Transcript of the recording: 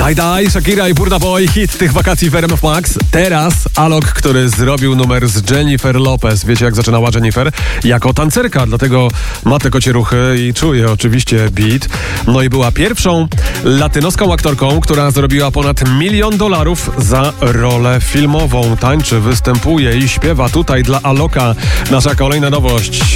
Daj, Shakira i Burna Boy, hit tych wakacji w RMF Max. Teraz Alok, który zrobił numer z Jennifer Lopez. Wiecie, jak zaczynała Jennifer? Jako tancerka, dlatego ma te kocie ruchy i czuje oczywiście beat. No i była pierwszą latynoską aktorką, która zarobiła ponad $1 milion za rolę filmową. Tańczy, występuje i śpiewa tutaj dla Aloka. Nasza kolejna nowość.